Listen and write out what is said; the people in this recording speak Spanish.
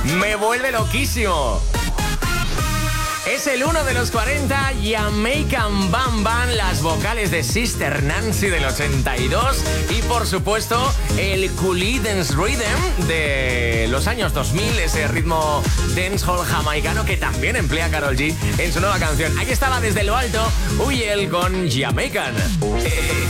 Me vuelve loquísimo. Es el 1 de los 40, Jamaican Bam Bam, las vocales de Sister Nancy del 82 y por supuesto el Coolie Dance Rhythm de los años 2000, ese ritmo dancehall jamaicano que también emplea Karol G en su nueva canción. Aquí estaba desde lo alto Uyel con Jamaican.